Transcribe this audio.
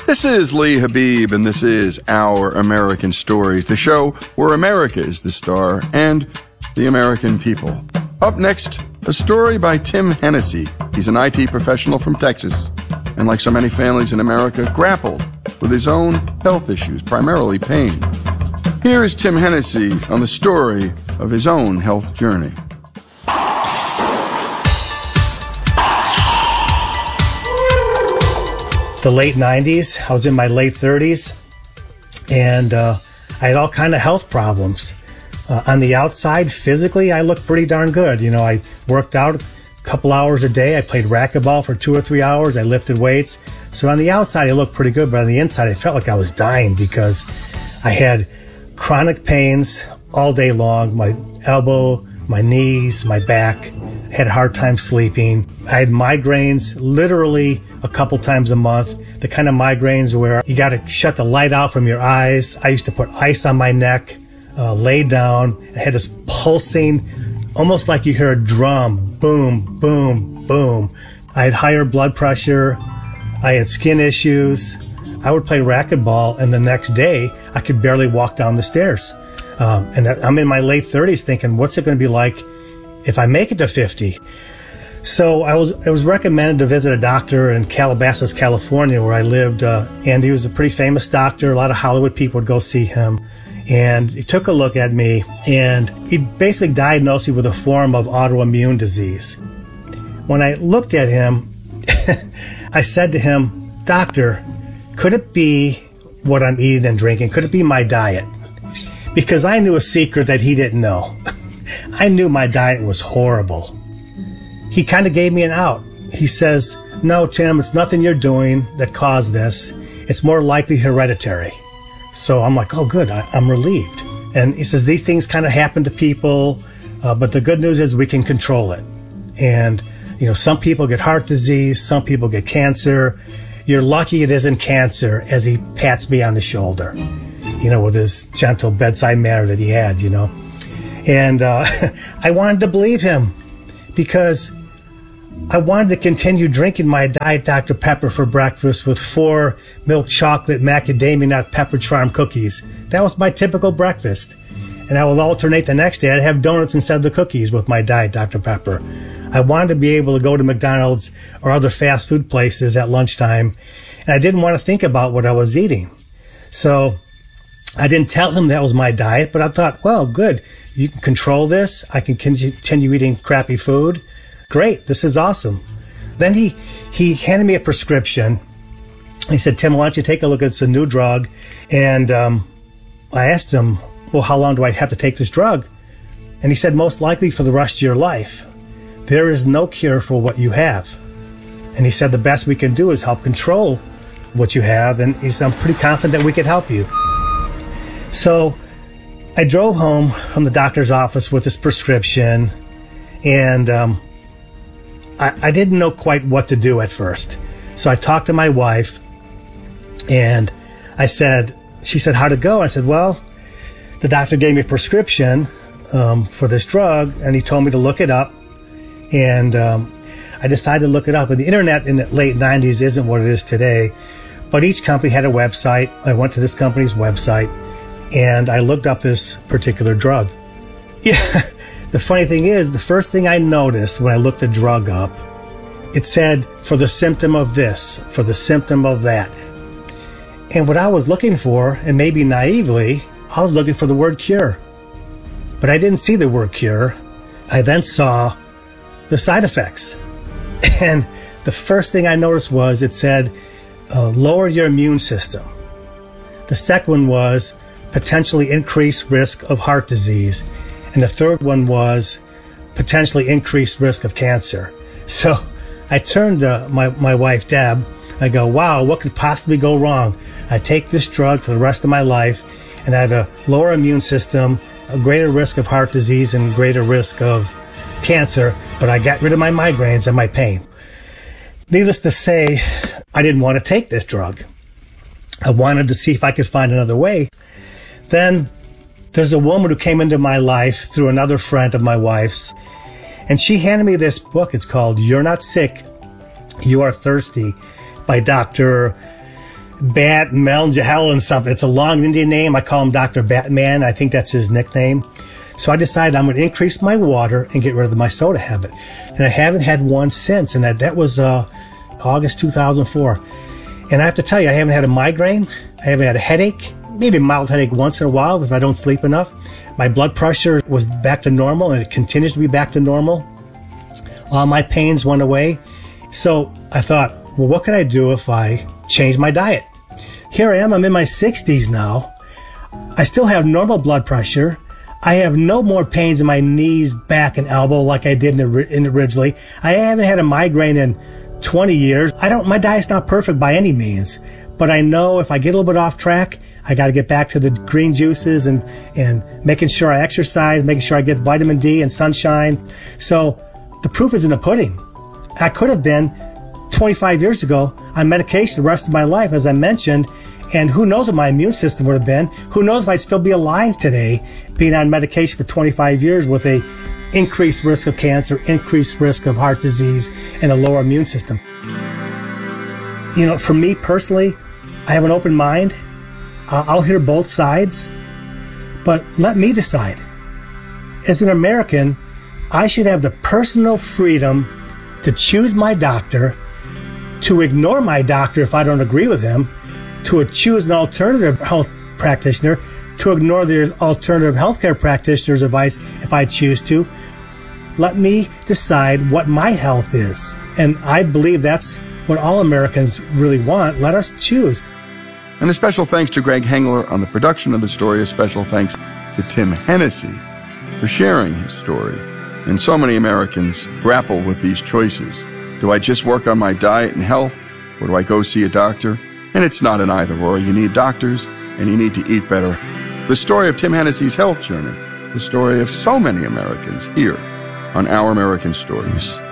This is Lee Habib, and this is Our American Stories, the show where America is the star and the American people. Up next, a story by Tim Hennessy. He's an IT professional from Texas, and like so many families in America, grappled with his own health issues, primarily pain. Here is Tim Hennessy on the story of his own health journey. The late 90s, I was in my late 30s, and I had all kind of health problems. On the outside, physically, I looked pretty darn good. You know, I worked out a couple hours a day. I played racquetball for 2 or 3 hours. I lifted weights. So on the outside, I looked pretty good, but on the inside, I felt like I was dying because I had chronic pains all day long. My elbow, my knees, my back. I had a hard time sleeping. I had migraines literally a couple times a month. The kind of migraines where you got to shut the light out from your eyes. I used to put ice on my neck, lay down. I had this pulsing, almost like you hear a drum, boom, boom, boom. I had higher blood pressure. I had skin issues. I would play racquetball, and the next day, I could barely walk down the stairs. And I'm in my late 30s thinking, what's it going to be like if I make it to 50? So I was recommended to visit a doctor in Calabasas, California, where I lived, and he was a pretty famous doctor. A lot of Hollywood people would go see him. And he took a look at me, and he basically diagnosed me with a form of autoimmune disease. When I looked at him, I said to him, "Doctor, could it be what I'm eating and drinking? Could it be my diet?" Because I knew a secret that he didn't know. I knew my diet was horrible. He kind of gave me an out. He says, "No, Tim, it's nothing you're doing that caused this. It's more likely hereditary." So I'm like, oh, good, I'm relieved. And he says, these things kind of happen to people, but the good news is we can control it. And, you know, some people get heart disease, some people get cancer. You're lucky it isn't cancer, as he pats me on the shoulder, you know, with his gentle bedside manner that he had, you know. And I wanted to believe him because I wanted to continue drinking my Diet Dr. Pepper for breakfast with 4 milk chocolate macadamia nut Pepperidge Farm cookies. That was my typical breakfast. And I would alternate the next day. I'd have donuts instead of the cookies with my Diet Dr. Pepper. I wanted to be able to go to McDonald's or other fast food places at lunchtime, and I didn't want to think about what I was eating. So I didn't tell him that was my diet, but I thought, well, good. You can control this. I can continue eating crappy food. Great, this is awesome. Then he handed me a prescription. He said, "Tim, why don't you take a look? It's a new drug." And I asked him, well, how long do I have to take this drug? And he said, most likely for the rest of your life. There is no cure for what you have. And he said, the best we can do is help control what you have. And he said, I'm pretty confident that we could help you. So I drove home from the doctor's office with this prescription, and I didn't know quite what to do at first. So I talked to my wife, and she said, how'd it go? I said, well, the doctor gave me a prescription for this drug, and he told me to look it up. And I decided to look it up. And the internet in the late 90s isn't what it is today, but each company had a website. I went to this company's website, and I looked up this particular drug. Yeah. The funny thing is, the first thing I noticed when I looked the drug up, it said, for the symptom of this, for the symptom of that. And what I was looking for, and maybe naively, I was looking for the word cure. But I didn't see the word cure. I then saw the side effects. And the first thing I noticed was it said, lower your immune system. The second one was potentially increased risk of heart disease. And the third one was potentially increased risk of cancer. So I turned to my wife, Deb. I go, wow, what could possibly go wrong? I take this drug for the rest of my life, and I have a lower immune system, a greater risk of heart disease, and greater risk of cancer, but I got rid of my migraines and my pain. Needless to say, I didn't want to take this drug. I wanted to see if I could find another way. Then there's a woman who came into my life through another friend of my wife's, and she handed me this book. It's called You're Not Sick, You Are Thirsty by Dr. Bat Melngahelen something. It's a long Indian name. I call him Dr. Batman. I think that's his nickname. So I decided I'm going to increase my water and get rid of my soda habit. And I haven't had one since. And that was August 2004. And I have to tell you, I haven't had a migraine. I haven't had a headache. Maybe a mild headache once in a while if I don't sleep enough. My blood pressure was back to normal, and it continues to be back to normal. All my pains went away. So I thought, well, what can I do if I change my diet? Here I am. I'm in my 60s now. I still have normal blood pressure. I have no more pains in my knees, back, and elbow like I did originally. I haven't had a migraine in 20 years. My diet's not perfect by any means, but I know if I get a little bit off track, I got to get back to the green juices and making sure I exercise, making sure I get vitamin D and sunshine. So the proof is in the pudding. I could have been 25 years ago on medication the rest of my life, as I mentioned, and who knows what my immune system would have been. Who knows if I'd still be alive today being on medication for 25 years with a increased risk of cancer, increased risk of heart disease, and a lower immune system. You know, for me personally, I have an open mind. I'll hear both sides, but let me decide. As an American, I should have the personal freedom to choose my doctor, to ignore my doctor if I don't agree with him, to choose an alternative health practitioner, to ignore the alternative healthcare practitioner's advice if I choose to. Let me decide what my health is. And I believe that's what all Americans really want. Let us choose. And a special thanks to Greg Hengler on the production of the story. A special thanks to Tim Hennessy for sharing his story. And so many Americans grapple with these choices. Do I just work on my diet and health, or do I go see a doctor? And it's not an either or. You need doctors, and you need to eat better. The story of Tim Hennessy's health journey, the story of so many Americans here on Our American Stories.